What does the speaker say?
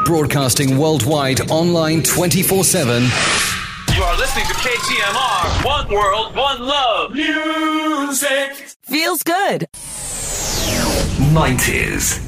Broadcasting worldwide, online 24/7. You are listening to KTMR. One world, one love. Music. Feels good. 90s.